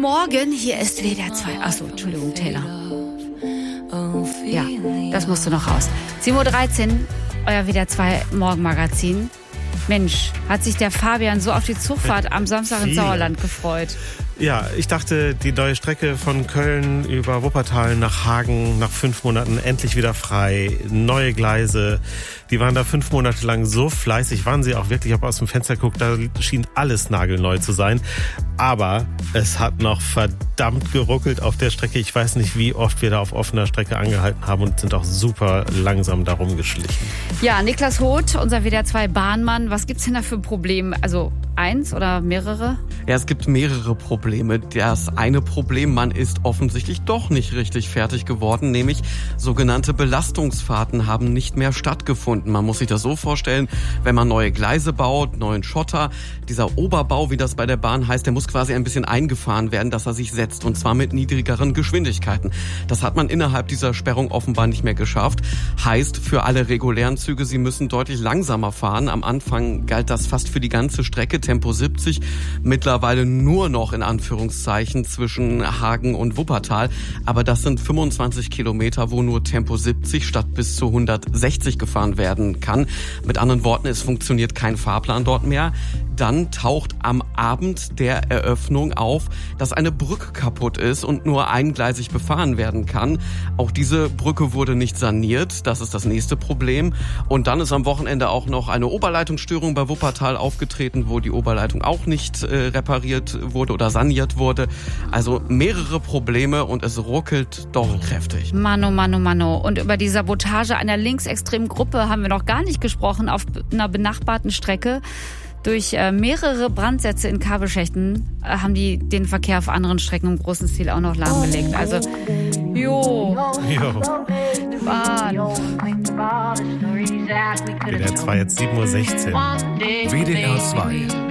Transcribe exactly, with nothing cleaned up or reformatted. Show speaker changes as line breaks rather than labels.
Morgen, hier ist W D R zwei. Achso, Entschuldigung, Taylor. Ja, das musste noch raus. sieben Uhr dreizehn, euer W D R zwei Morgenmagazin. Mensch, hat sich der Fabian so auf die Zugfahrt am Samstag ins Sauerland gefreut.
Ja, ich dachte, die neue Strecke von Köln über Wuppertal nach Hagen nach fünf Monaten endlich wieder frei. Neue Gleise. Die waren da fünf Monate lang so fleißig. Waren sie auch wirklich, ob aus dem Fenster guckt, da schien alles nagelneu zu sein. Aber es hat noch verdammt geruckelt auf der Strecke. Ich weiß nicht, wie oft wir da auf offener Strecke angehalten haben und sind auch super langsam darum geschlichen.
Ja, Niklas Hoth, unser W D R zwei Bahnmann. Was gibt's denn da für Probleme? Also eins oder mehrere?
Ja, es gibt mehrere Probleme. Das eine Problem, man ist offensichtlich doch nicht richtig fertig geworden, nämlich sogenannte Belastungsfahrten haben nicht mehr stattgefunden. Man muss sich das so vorstellen, wenn man neue Gleise baut, neuen Schotter, dieser Oberbau, wie das bei der Bahn heißt, der muss quasi ein bisschen eingefahren werden, dass er sich setzt, und zwar mit niedrigeren Geschwindigkeiten. Das hat man innerhalb dieser Sperrung offenbar nicht mehr geschafft. Heißt für alle regulären Züge, sie müssen deutlich langsamer fahren. Am Anfang galt das fast für die ganze Strecke, Tempo siebzig, mittlerweile nur noch in Anführungszeichen zwischen Hagen und Wuppertal. Aber das sind fünfundzwanzig Kilometer, wo nur Tempo siebzig statt bis zu hundertsechzig gefahren werden kann. Mit anderen Worten, es funktioniert kein Fahrplan dort mehr. Dann taucht am Abend der Eröffnung auf, dass eine Brücke kaputt ist und nur eingleisig befahren werden kann. Auch diese Brücke wurde nicht saniert. Das ist das nächste Problem. Und dann ist am Wochenende auch noch eine Oberleitungsstörung bei Wuppertal aufgetreten, wo die Oberleitung auch nicht äh, repariert wurde oder saniert wurde. Also mehrere Probleme und es ruckelt doch kräftig.
Mano, Mano, Mano. Und über die Sabotage einer linksextremen Gruppe haben wir noch gar nicht gesprochen auf einer benachbarten Strecke. Durch äh, mehrere Brandsätze in Kabelschächten äh, haben die den Verkehr auf anderen Strecken im großen Stil auch noch lahmgelegt. Also, jo.
Jo.
Bahn.
W D R zwei, jetzt sieben Uhr sechzehn.
W D R zwei